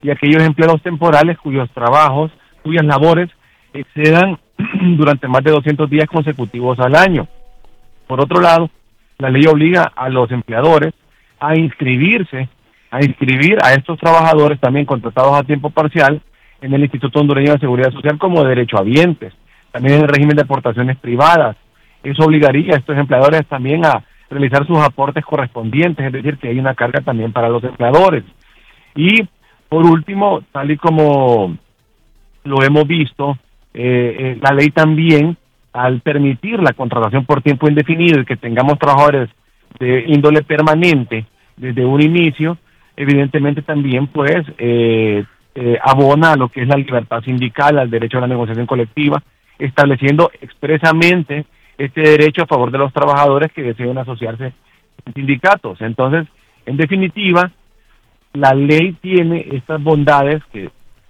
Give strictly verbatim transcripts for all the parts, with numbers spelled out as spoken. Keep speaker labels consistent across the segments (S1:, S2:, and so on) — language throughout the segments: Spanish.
S1: y aquellos empleados temporales cuyos trabajos, cuyas labores excedan durante más de doscientos días consecutivos al año. Por otro lado, la ley obliga a los empleadores a inscribirse, a inscribir a estos trabajadores también contratados a tiempo parcial en el Instituto Hondureño de Seguridad Social como derechohabientes, también en el régimen de aportaciones privadas. Eso obligaría a estos empleadores también a realizar sus aportes correspondientes, es decir, que hay una carga también para los empleadores. Y por último, tal y como lo hemos visto, eh, eh, la ley también, al permitir la contratación por tiempo indefinido y que tengamos trabajadores de índole permanente desde un inicio, evidentemente también pues eh, eh, abona a lo que es la libertad sindical, al derecho a la negociación colectiva, estableciendo expresamente este derecho a favor de los trabajadores que deseen asociarse en sindicatos. Entonces, en definitiva, la ley tiene estas bondades que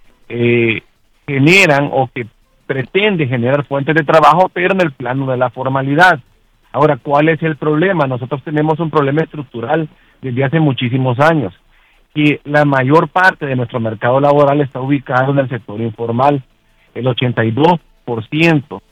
S1: eh, generan o que pretende generar fuentes de trabajo, pero en el plano de la formalidad. Ahora, ¿cuál es el problema? Nosotros tenemos un problema estructural desde hace muchísimos años, que la mayor parte de nuestro mercado laboral está ubicado en el sector informal. El ochenta y dos por ciento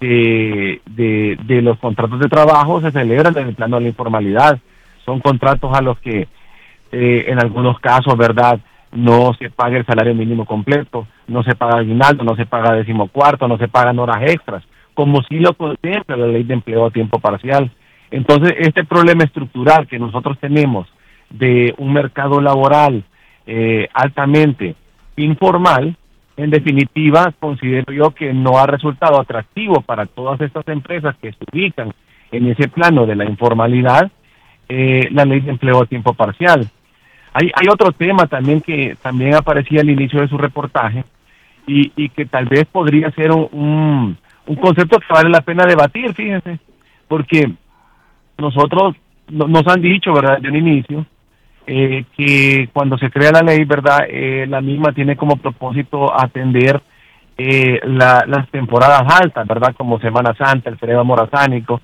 S1: de, de, de los contratos de trabajo se celebran en el plano de la informalidad. Son contratos a los que eh, en algunos casos, ¿verdad?, no se paga el salario mínimo completo, no se paga aguinaldo, no se paga decimocuarto, no se pagan horas extras, como si lo contempla la ley de empleo a tiempo parcial. Entonces, este problema estructural que nosotros tenemos de un mercado laboral eh, altamente informal, en definitiva, considero yo que no ha resultado atractivo para todas estas empresas que se ubican en ese plano de la informalidad, eh, la ley de empleo a tiempo parcial. Hay, hay otro tema también que también aparecía al inicio de su reportaje y, y que tal vez podría ser un, un, un concepto que vale la pena debatir, fíjense, porque nosotros no, nos han dicho, ¿verdad?, de un inicio, eh, que cuando se crea la ley, ¿verdad?, eh, la misma tiene como propósito atender eh, la, las temporadas altas, ¿verdad?, como Semana Santa, el feriado morazánico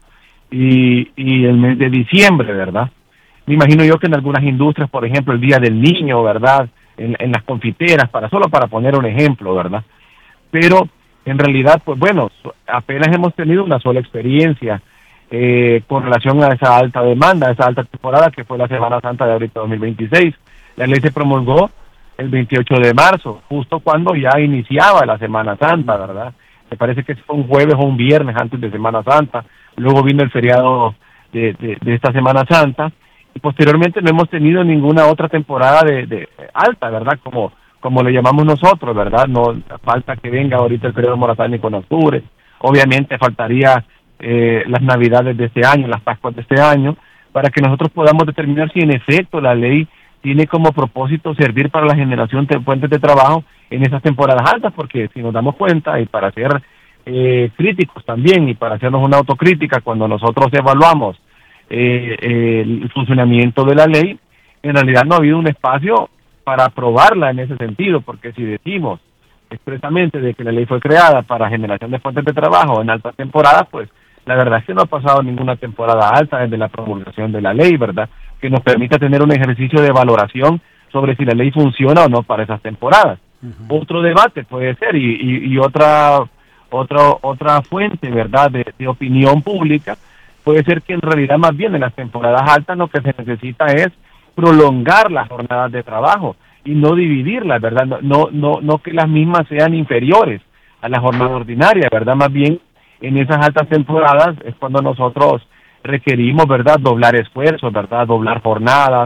S1: y, y el mes de diciembre, ¿verdad? Me imagino yo que en algunas industrias, por ejemplo, el Día del Niño, ¿verdad?, en, en las confiteras, para solo para poner un ejemplo, ¿verdad? Pero en realidad, pues bueno, apenas hemos tenido una sola experiencia eh, con relación a esa alta demanda, esa alta temporada que fue la Semana Santa de ahorita dos mil veintiséis. La ley se promulgó el veintiocho de marzo, justo cuando ya iniciaba la Semana Santa, ¿verdad? Me parece que fue un jueves o un viernes antes de Semana Santa, luego vino el feriado de, de, de esta Semana Santa, y posteriormente no hemos tenido ninguna otra temporada de, de alta, ¿verdad?, como como le llamamos nosotros, ¿verdad? No falta que venga ahorita el periodo morazánico en octubre, obviamente faltaría eh, las navidades de este año, las pascuas de este año, para que nosotros podamos determinar si en efecto la ley tiene como propósito servir para la generación de fuentes de trabajo en esas temporadas altas, porque si nos damos cuenta, y para ser eh, críticos también, y para hacernos una autocrítica, cuando nosotros evaluamos Eh, eh, el funcionamiento de la ley, en realidad no ha habido un espacio para aprobarla en ese sentido, porque si decimos expresamente de que la ley fue creada para generación de fuentes de trabajo en altas temporadas, pues la verdad es que no ha pasado ninguna temporada alta desde la promulgación de la ley, ¿verdad?, que nos permita tener un ejercicio de valoración sobre si la ley funciona o no para esas temporadas. Uh-huh. Otro debate puede ser, y, y, y otra, otra, otra fuente, ¿verdad?, de, de opinión pública, puede ser que en realidad más bien en las temporadas altas lo que se necesita es prolongar las jornadas de trabajo y no dividirlas, ¿verdad? No, no, no, no que las mismas sean inferiores a la jornada ordinaria, ¿verdad? Más bien en esas altas temporadas es cuando nosotros requerimos, ¿verdad?, doblar esfuerzos, ¿verdad?, doblar jornadas.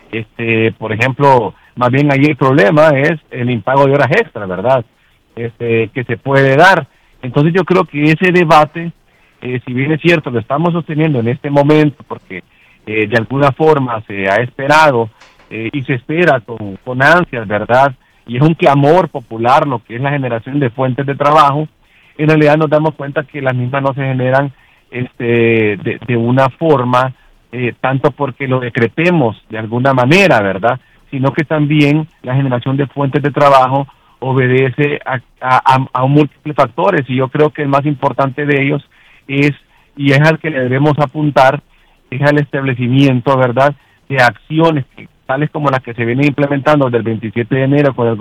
S1: Este, por ejemplo, más bien ahí el problema es el impago de horas extras, ¿verdad?, este, que se puede dar. Entonces yo creo que ese debate, Eh, si bien es cierto, lo estamos sosteniendo en este momento porque eh, de alguna forma se ha esperado eh, y se espera con, con ansias, ¿verdad? Y es un clamor popular lo que es la generación de fuentes de trabajo, en realidad nos damos cuenta que las mismas no se generan este, de, de una forma, eh, tanto porque lo decretemos de alguna manera, ¿verdad?, sino que también la generación de fuentes de trabajo obedece a, a, a múltiples factores, y yo creo que el más importante de ellos es, y es al que le debemos apuntar, es al establecimiento, ¿verdad?, de acciones que tales como las que se vienen implementando desde el veintisiete de enero con el